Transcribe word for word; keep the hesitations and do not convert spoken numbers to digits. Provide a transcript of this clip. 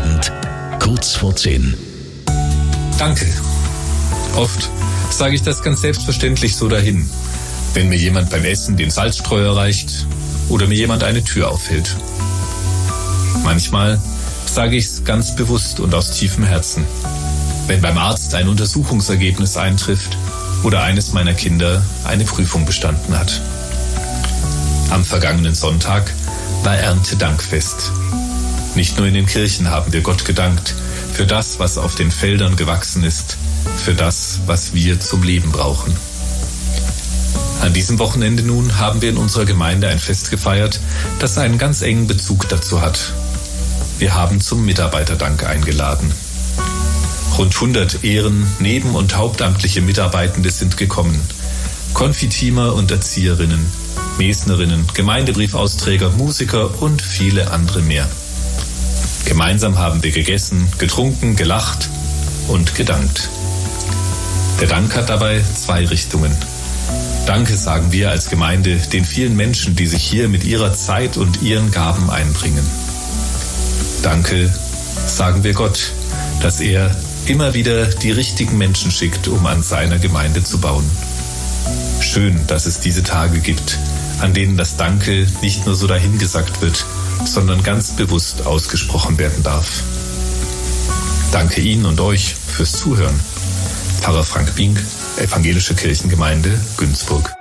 Advent, kurz vor zehn. Danke. Oft sage ich das ganz selbstverständlich so dahin, wenn mir jemand beim Essen den Salzstreuer reicht oder mir jemand eine Tür aufhält. Manchmal sage ich es ganz bewusst und aus tiefem Herzen, wenn beim Arzt ein Untersuchungsergebnis eintrifft oder eines meiner Kinder eine Prüfung bestanden hat. Am vergangenen Sonntag war Erntedankfest. Nicht nur in den Kirchen haben wir Gott gedankt für das, was auf den Feldern gewachsen ist, für das, was wir zum Leben brauchen. An diesem Wochenende nun haben wir in unserer Gemeinde ein Fest gefeiert, das einen ganz engen Bezug dazu hat. Wir haben zum Mitarbeiterdank eingeladen. Rund hundert Ehren-, Neben- und hauptamtliche Mitarbeitende sind gekommen. Konfitiemer und Erzieherinnen, Mesnerinnen, Gemeindebriefausträger, Musiker und viele andere mehr. Gemeinsam haben wir gegessen, getrunken, gelacht und gedankt. Der Dank hat dabei zwei Richtungen. Danke sagen wir als Gemeinde den vielen Menschen, die sich hier mit ihrer Zeit und ihren Gaben einbringen. Danke sagen wir Gott, dass er immer wieder die richtigen Menschen schickt, um an seiner Gemeinde zu bauen. Schön, dass es diese Tage gibt, an denen das Danke nicht nur so dahingesagt wird, sondern ganz bewusst ausgesprochen werden darf. Danke Ihnen und euch fürs Zuhören. Pfarrer Frank Bink, Evangelische Kirchengemeinde Günzburg.